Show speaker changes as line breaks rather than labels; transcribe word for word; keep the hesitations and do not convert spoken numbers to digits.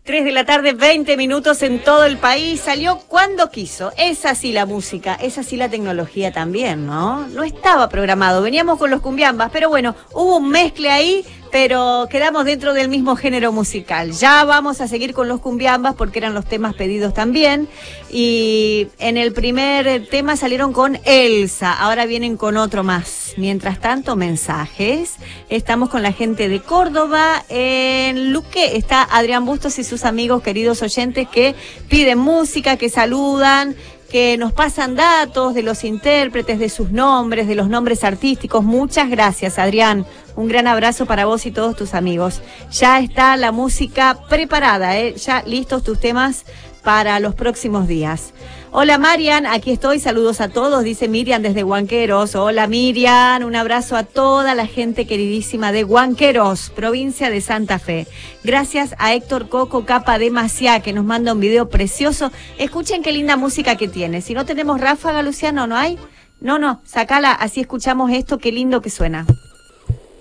tres de la tarde, veinte minutos en todo el país. Salió cuando quiso. Es así la música, es así la tecnología también, ¿no? No estaba programado. Veníamos con los cumbiambas, pero bueno, hubo un mezcle ahí, pero quedamos dentro del mismo género musical. Ya vamos a seguir con los cumbiambas porque eran los temas pedidos también. Y en el primer tema salieron con Elsa, ahora vienen con otro más. Mientras tanto, mensajes. Estamos con la gente de Córdoba. En Luque está Adrián Bustos y sus amigos queridos oyentes que piden música, que saludan, que nos pasan datos de los intérpretes, de sus nombres, de los nombres artísticos. Muchas gracias, Adrián. Un gran abrazo para vos y todos tus amigos. Ya está la música preparada, ¿eh? Ya listos tus temas para los próximos días. Hola Marian, aquí estoy, saludos a todos, dice Miriam desde Huanqueros. Hola Miriam, un abrazo a toda la gente queridísima de Huanqueros, provincia de Santa Fe. Gracias a Héctor Coco Capa de Maciá, que nos manda un video precioso. Escuchen qué linda música que tiene. Si no tenemos ráfaga, Luciano, ¿no hay? No, no, sacala, así escuchamos esto, qué lindo que suena.